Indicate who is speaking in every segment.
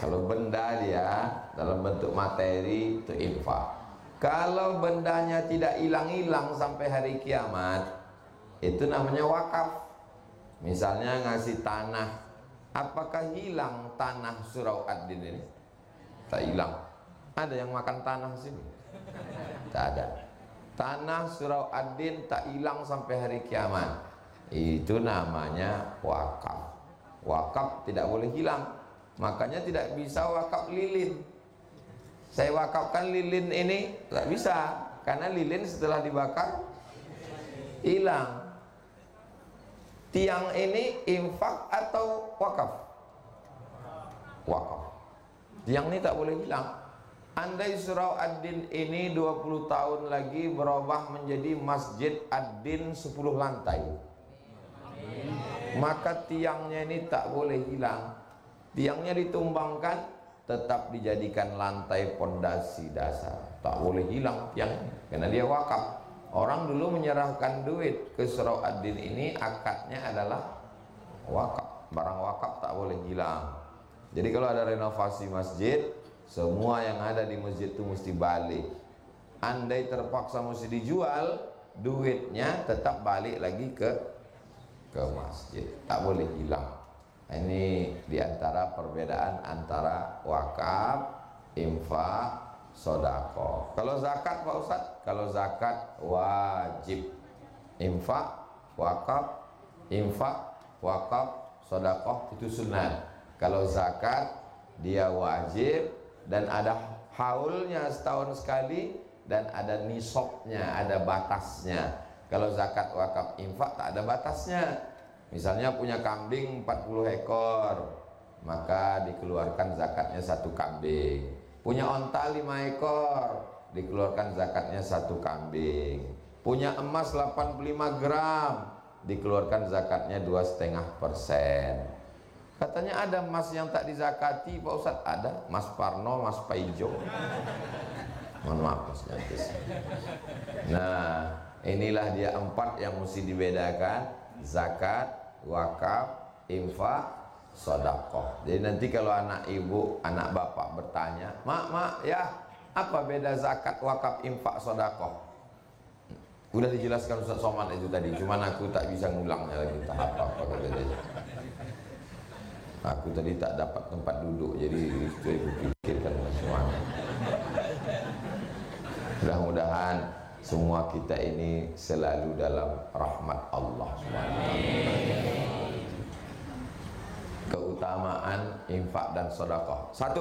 Speaker 1: Kalau benda dia dalam bentuk materi itu infak. Kalau bendanya tidak hilang-hilang sampai hari kiamat, itu namanya wakaf. Misalnya ngasih tanah, apakah hilang tanah Surau Ad-Din ini? Tak hilang. Ada yang makan tanah sini? Tak ada. Tanah Surau Ad-Din tak hilang sampai hari kiamat. Itu namanya wakaf. Wakaf tidak boleh hilang. Makanya tidak bisa wakaf lilin. Saya wakafkan lilin ini, tak bisa, karena lilin setelah dibakar hilang. Tiang ini infak atau wakaf? Wakaf. Tiang ini tak boleh hilang. Andai Surau Ad-Din ini 20 tahun lagi berubah menjadi Masjid Ad-Din 10 lantai, maka tiangnya ini tak boleh hilang. Tiangnya ditumbangkan, tetap dijadikan lantai pondasi dasar, tak boleh hilang tiangnya, karena dia wakaf. Orang dulu menyerahkan duit ke Surau Ad-Din ini, akadnya adalah wakaf. Barang wakaf tak boleh hilang. Jadi kalau ada renovasi masjid, semua yang ada di masjid itu mesti balik. Andai terpaksa mesti dijual, duitnya tetap balik lagi ke masjid, tak boleh hilang. Ini diantara perbedaan antara wakaf, infak, sodako. Kalau zakat Pak Ustadz, kalau zakat wajib, infak, wakaf, sodako itu sunat. Kalau zakat dia wajib dan ada haulnya setahun sekali dan ada nisabnya, ada batasnya. Kalau zakat, wakaf, infak tak ada batasnya. Misalnya punya kambing 40 ekor, maka dikeluarkan zakatnya 1 kambing. Punya onta 5 ekor, dikeluarkan zakatnya 1 kambing. Punya emas 85 gram, dikeluarkan zakatnya 2,5%. Katanya ada emas yang tak dizakati Pak Ustadz. Ada, Mas Parno, Mas Paijo. Mohon maaf Mas Jantis. Nah, inilah dia 4 yang mesti dibedakan: zakat, wakaf, infak, sedekah. Jadi nanti kalau anak ibu, anak bapak bertanya, mak ya, apa beda zakat, wakaf, infak, sedekah? Udah dijelaskan Ustaz Somad itu tadi, cuman aku tak bisa ngulangnya lagi, tak apa-apa kata dia. Aku tadi tak dapat tempat duduk, jadi itu aku pikirkan semuanya. Mudah-mudahan semua kita ini selalu dalam rahmat Allah SWT. Keutamaan infak dan sedekah. 1.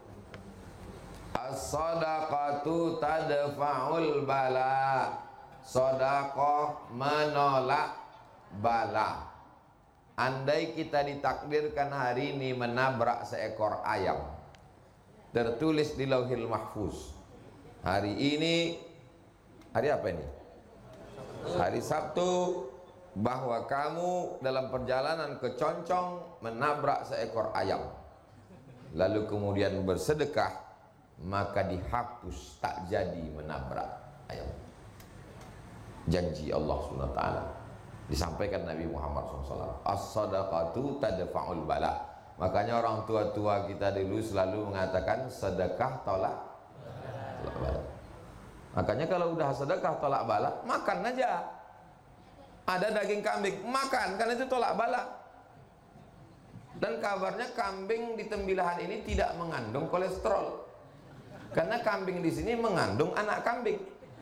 Speaker 1: As-sadaqatu tadfa'ul bala. Sedekah menolak bala. Andai kita ditakdirkan hari ini menabrak seekor ayam, tertulis di Lauhil Mahfuz, hari ini, hari apa ini? Hari Sabtu, bahwa kamu dalam perjalanan ke Concong menabrak seekor ayam, lalu kemudian bersedekah, maka dihapus, tak jadi menabrak ayam. Janji Allah SWT, disampaikan Nabi Muhammad SAW. As-sadaqatu tadfa'ul bala. Makanya orang tua-tua kita dulu selalu mengatakan sedekah tolak bala. Makanya kalau udah sedekah tolak bala, makan aja. Ada daging kambing, makan, karena itu tolak bala. Dan kabarnya kambing di tembilahan ini tidak mengandung kolesterol, karena kambing di sini mengandung anak kambing.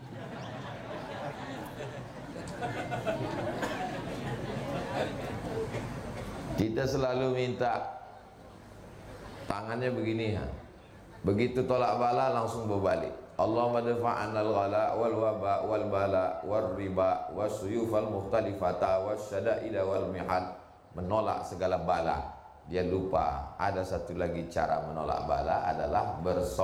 Speaker 1: Kita selalu minta tangannya begini ya. Begitu tolak bala langsung berbalik. Allahumma dafa'anal ghala wal waba wal bala wal riba wasyuyufal mukhtalifata wasyada'ida wal mihad. Menolak segala bala. Dia lupa ada satu lagi cara menolak bala adalah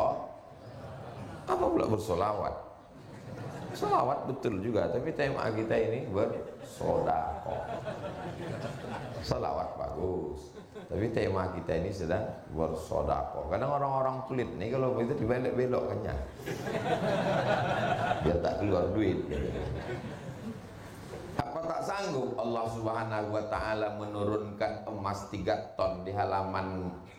Speaker 1: apa pula bersolawat. Solawat betul juga, tapi tema kita ini bersodakoh. Salawat bagus, tapi tema kita ini sedang bersodakoh. Kadang orang-orang pelit nih kalau begitu dibelok-belokkannya biar tak keluar duit gitu. Apa tak sanggup Allah Subhanahu wa ta'ala menurunkan emas 3 ton di halaman